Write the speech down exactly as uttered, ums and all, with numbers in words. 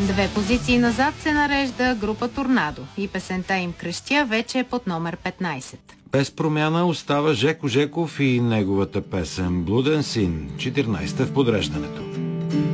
Две позиции назад се нарежда група Торнадо и песента им "Крещя" вече е под номер петнайсет. Без промяна остава Жеко Жеков и неговата песен "Блуден син", четиринайсета в подреждането.